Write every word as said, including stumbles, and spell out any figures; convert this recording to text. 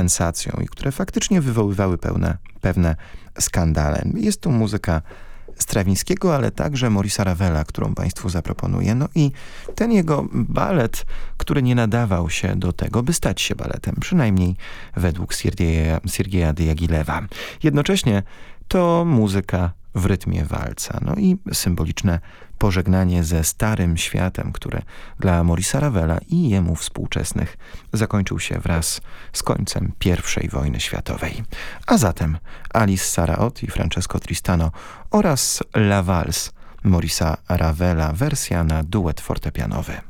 sensacją i które faktycznie wywoływały pełne, pewne skandale. Jest tu muzyka Strawińskiego, ale także Maurice'a Ravela, którą Państwu zaproponuję. No i ten jego balet, który nie nadawał się do tego, by stać się baletem, przynajmniej według Siergieja, Siergieja Diagilewa. Jednocześnie to muzyka w rytmie walca. No i symboliczne pożegnanie ze starym światem, które dla Maurice'a Ravela i jemu współczesnych zakończył się wraz z końcem pierwszej wojny światowej. A zatem Alice Saraot i Francesco Tristano oraz La Valse Maurice'a Ravela, wersja na duet fortepianowy.